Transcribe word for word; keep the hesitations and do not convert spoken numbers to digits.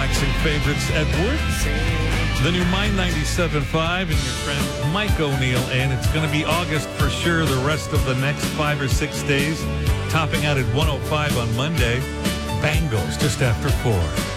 relaxing favorites at work. The new Mind ninety-seven point five and your friend Mike O'Neill. And it's going to be August for sure the rest of the next five or six days. Topping out at one oh five on Monday. Bangles just after four.